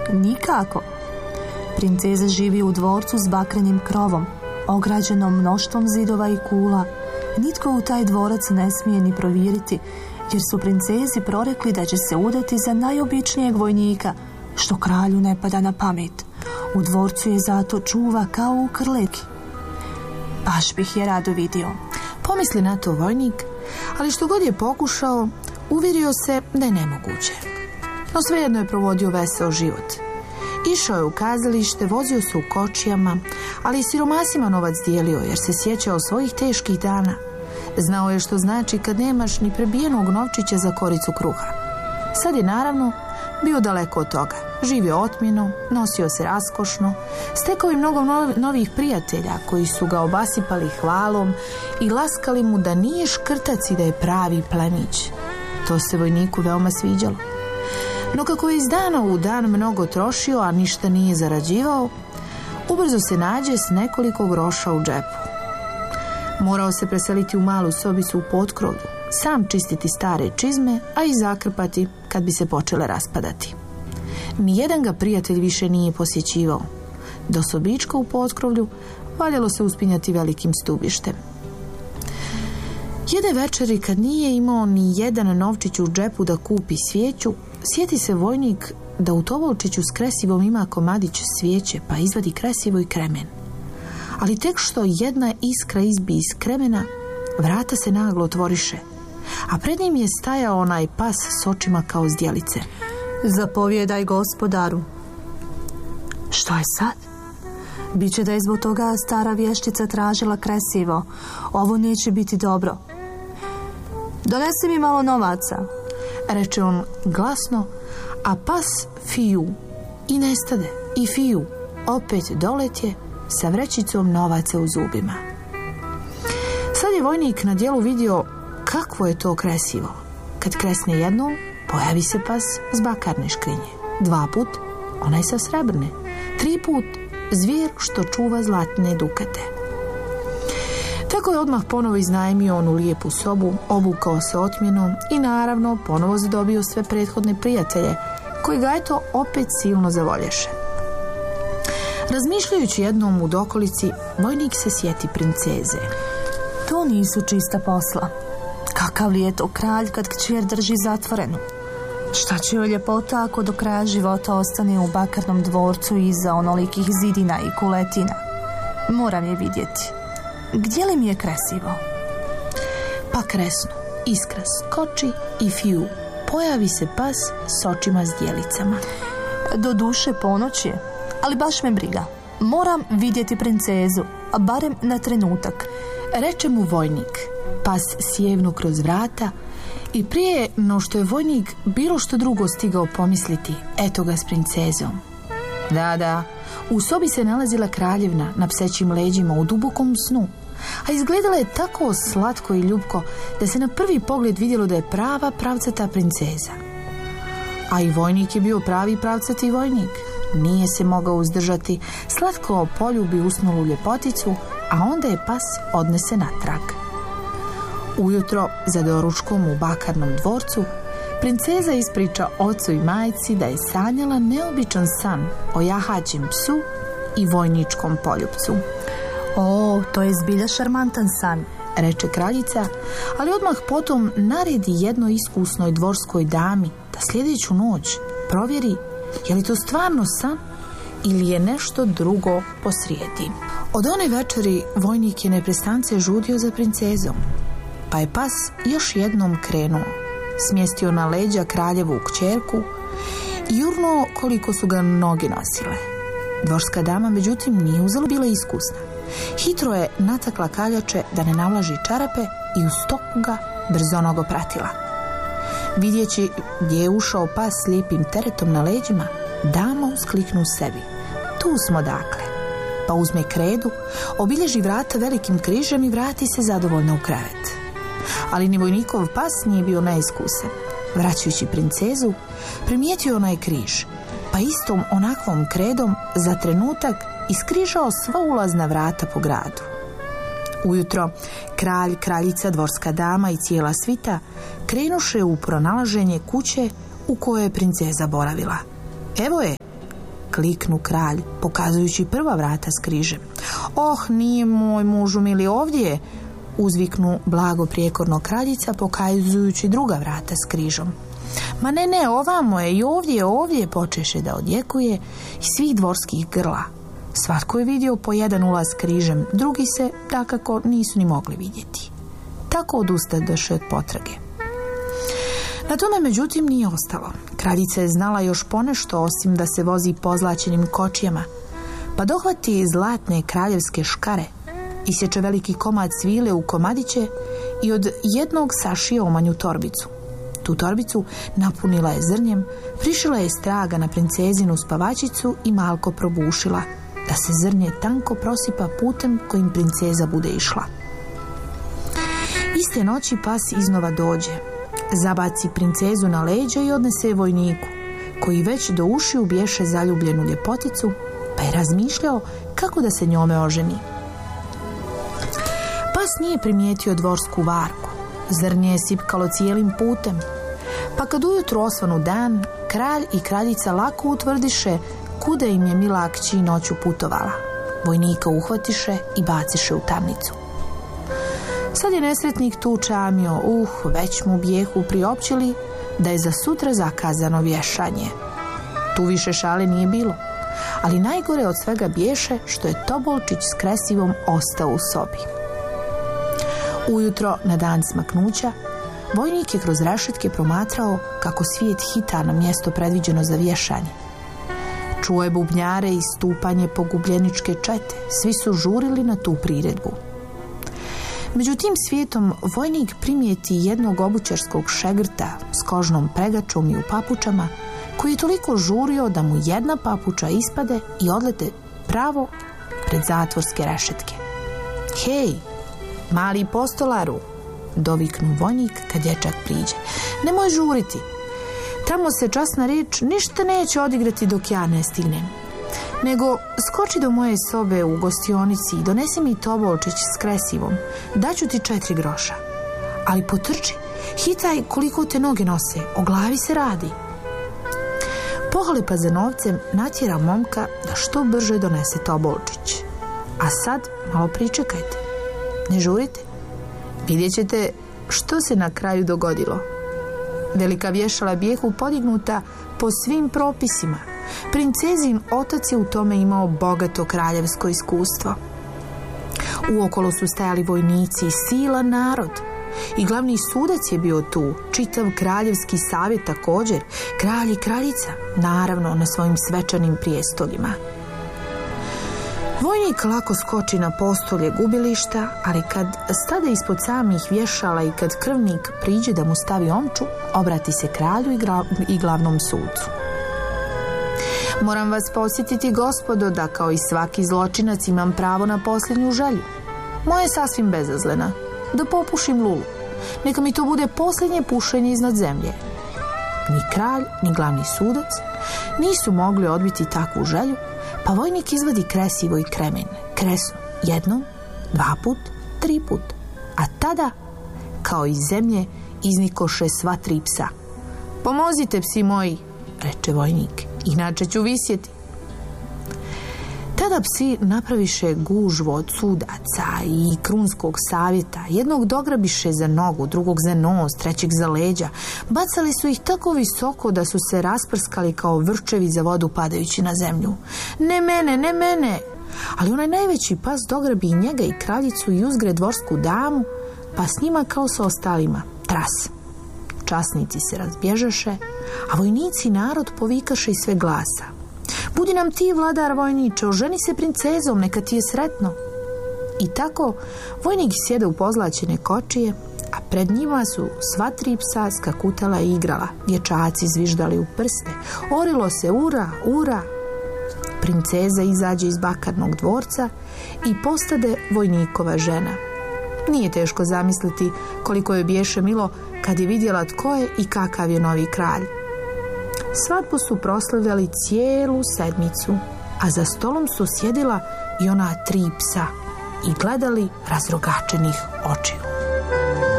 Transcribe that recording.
Nikako. Princeza živi u dvorcu s bakrenim krovom, ograđenom mnoštvom zidova i kula. Nitko u taj dvorac ne smije ni proviriti, jer su princezi prorekli da će se udati za najobičnijeg vojnika, što kralju ne pada na pamet. U dvorcu je zato čuva kao u krleki. Baš bih je rado vidio. Pomisli na to vojnik, ali što god je pokušao, uvjerio se da je nemoguće. No svejedno je provodio veseo život. Išao je u kazalište, vozio se u kočijama, ali i siromasima novac dijelio, jer se sjećao svojih teških dana. Znao je što znači kad nemaš ni prebijenog novčića za koricu kruha. Sad je naravno bio daleko od toga. Živio otmjeno, nosio se raskošno, stekao je mnogo novih prijatelja koji su ga obasipali hvalom i laskali mu da nije škrtac i da je pravi plemić. To se vojniku veoma sviđalo. No kako je iz dana u dan mnogo trošio, a ništa nije zarađivao, ubrzo se nađe s nekoliko groša u džepu. Morao se preseliti u malu sobicu u potkrovlju, sam čistiti stare čizme, a i zakrpati kad bi se počele raspadati. Nijedan ga prijatelj više nije posjećivao. Do sobička u potkrovlju valjalo se uspinjati velikim stubištem. Jedne večeri, kad nije imao ni jedan novčić u džepu da kupi svijeću, sjeti se vojnik da u tobolčiću s kresivom ima komadić svijeće, pa izvadi kresivo i kremen. Ali tek što jedna iskra izbi iz kremena, vrata se naglo otvoriše, a pred njim je stajao onaj pas s očima kao zdjelice. Zapovjedaj gospodaru. Što je sad? Biće da je zbog toga stara vještica tražila kresivo. Ovo neće biti dobro. Donesi mi malo novaca, reče on glasno, a pas fiju i nestade, i fiju opet doletje sa vrećicom novaca u zubima. Sad je vojnik na djelu vidio kakvo je to kresivo. Kad kresne jednom, pojavi se pas s bakarne škrinje. 2 put, onaj sa srebrne. 3 put, zvijer što čuva zlatne dukate. Tako je odmah ponovo iznajmio onu lijepu sobu, obukao se otmjeno i naravno ponovo zadobio sve prethodne prijatelje, koji ga eto opet silno zavolješe. Razmišljajući jednom u dokolici, vojnik se sjeti princeze. To nisu čista posla. Kakav li je to kralj kad kćer drži zatvorenu? Šta će joj ljepota ako do kraja života ostane u bakarnom dvorcu iza onolikih zidina i kuletina? Moram je vidjeti. Gdje li mi je kresivo? Pa kresno, iskra skoči i fiju. Pojavi se pas s očima zdjelicama. Do duše ponoć je, ali baš me briga. Moram vidjeti princezu, a barem na trenutak, reče mu vojnik. Pas sjevnu kroz vrata i prije no što je vojnik bilo što drugo stigao pomisliti, eto ga s princezom. Da, u sobi se nalazila kraljevna na psećim leđima u dubokom snu, a izgledala je tako slatko i ljubko da se na prvi pogled vidjelo da je prava pravcata princeza. A i vojnik je bio pravi pravcati vojnik. Nije se mogao uzdržati, slatko poljubi usnulu ljepoticu, a onda je pas odnese natrag. Ujutro, za doručkom u bakarnom dvorcu, princeza ispriča ocu i majci da je sanjala neobičan san o jahaćem psu i vojničkom poljupcu. O, to je zbilja šarmantan san, reče kraljica, ali odmah potom naredi jednoj iskusnoj dvorskoj dami da sljedeću noć provjeri je li to stvarno san ili je nešto drugo posrijedi. Od one večeri vojnik je neprestance žudio za princezom, pa je pas još jednom krenuo, smjestio na leđa kraljevu kćerku i jurnuo koliko su ga noge nosile. Dvorska dama, međutim, nije uzelo bila iskusna. Hitro je natakla kaljače da ne navlaži čarape i uz stoku ga brzonogo pratila. Vidjeći gdje je ušao pas s lijepim teretom na leđima, dama uskliknu sebi. Tu smo dakle. Pa uzme kredu, obilježi vrata velikim križem i vrati se zadovoljno u krevet. Ali ni vojnikov pas nije bio neiskusan. Vraćajući princezu, primijetio onaj križ, pa istom onakvom kredom za trenutak iskrižao sva ulazna vrata po gradu. Ujutro kralj, kraljica, dvorska dama i cijela svita krenuše u pronalaženje kuće u kojoj je princeza boravila. Evo je, kliknu kralj, pokazujući prva vrata s križem. Oh, nije moj mužu mili ovdje, uzviknu blago prijekorno kraljica, pokazujući druga vrata s križom. Ma ne, ovamo je i ovdje, počeše da odjekuje iz svih dvorskih grla. Svatko je vidio po jedan ulaz križem, drugi se, dakako, nisu ni mogli vidjeti. Tako odustadoše od potrage. Na tome, međutim, nije ostalo. Kraljica je znala još ponešto, osim da se vozi pozlaćenim kočijama, pa dohvati zlatne kraljevske škare, isječe veliki komad svile u komadiće i od jednog sašije omanju torbicu. Tu torbicu napunila je zrnjem, prišila je straga na princezinu spavačicu i malko probušila, da se zrnje tanko prosipa putem kojim princeza bude išla. Iste noći pas iznova dođe, zabaci princezu na leđa i odnese je vojniku, koji već do ušiju bješe zaljubljenu ljepoticu, pa je razmišljao kako da se njome oženi. Pas nije primijetio dvorsku varku, zrnje je sipkalo cijelim putem, pa kad ujutro osvanu dan, kralj i kraljica lako utvrdiše kuda im je mila kći noću putovala. Vojnika uhvatiše i baciše u tamnicu. Sad je nesretnik tu čamio, već mu bijehu priopćili da je za sutra zakazano vješanje. Tu više šale nije bilo, ali najgore od svega biješe što je Tobolčić s Kresivom ostao u sobi. Ujutro, na dan smaknuća, vojnik je kroz rešetke promatrao kako svijet hita na mjesto predviđeno za vješanje. Čuo je bubnjare i stupanje pogubljeničke čete, svi su žurili na tu priredbu. Među tim svijetom vojnik primijeti jednog obućarskog šegrta s kožnom pregačom i u papučama, koji je toliko žurio da mu jedna papuča ispade i odlete pravo pred zatvorske rešetke. Hej, mali postolaru, doviknu vojnik kad dječak priđe. Nemoj žuriti. Tamo se časna riječ ništa neće odigrati dok ja ne stignem. Nego skoči do moje sobe u gostionici i donesi mi Tobolčić s Kresivom. Daću ti 4 groša. Ali potrči, hitaj koliko te noge nose, o glavi se radi. Pohlepa za novcem natjera momka da što brže donese Tobolčić. A sad malo pričekajte. Ne žurite. Vidjet ćete što se na kraju dogodilo. Velika vješala bijehu podignuta po svim propisima. Princezin otac je u tome imao bogato kraljevsko iskustvo. Uokolo su stajali vojnici i silan narod. I glavni sudac je bio tu, čitav kraljevski savjet također, kralj i kraljica, naravno na svojim svečanim prijestoljima. Vojnik lako skoči na postolje gubilišta, ali kad stade ispod samih vješala i kad krvnik priđe da mu stavi omču, obrati se kralju i glavnom sucu. Moram vas podsjetiti, gospodo, da kao i svaki zločinac imam pravo na posljednju želju. Moja je sasvim bezazlena, da popušim lulu. Neka mi to bude posljednje pušenje iznad zemlje. Ni kralj, ni glavni sudac nisu mogli odbiti takvu želju, pa vojnik izvadi Kresivo i kremen. Kresu jednom, 2 put, 3 put. A tada, kao iz zemlje, iznikoše sva 3 psa. Pomozite, psi moji, reče vojnik, inače ću visjeti. Tada psi napraviše gužvu od sudaca i krunskog savjeta. Jednog dograbiše za nogu, drugog za nos, trećeg za leđa. Bacali su ih tako visoko da su se rasprskali kao vrčevi za vodu padajući na zemlju. Ne mene, ne mene! Ali onaj najveći pas dograbi i njega i kraljicu i uzgre dvorsku damu, pa s njima kao sa ostalima. Tras! Časnici se razbježaše, a vojnici i narod povikaše iz sve glasa. Budi nam ti, vladar vojniče, oženi se princezom, neka ti je sretno. I tako vojnik sjede u pozlaćene kočije, a pred njima su sva 3 psa skakutala i igrala. Dječaci zviždali u prste. Orilo se ura, ura. Princeza izađe iz bakarnog dvorca i postade vojnikova žena. Nije teško zamisliti koliko je biješe milo kad je vidjela tko je i kakav je novi kralj. Svadbu su proslavljali cijelu sedmicu, a za stolom su sjedila i ona 3 psa i gledali razrogačenih očiju.